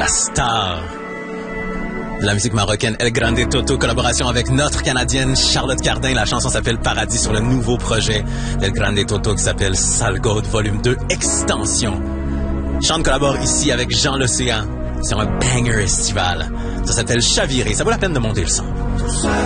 la star de la musique marocaine, El Grande Toto, collaboration avec notre Canadienne Charlotte Cardin. La chanson s'appelle Paradis sur le nouveau projet d'El Grande Toto qui s'appelle Salgode Volume 2 Extension. Chante collabore ici avec Jean L'Océan sur un banger estival. Ça s'appelle Chavirer. Ça vaut la peine de monter le son.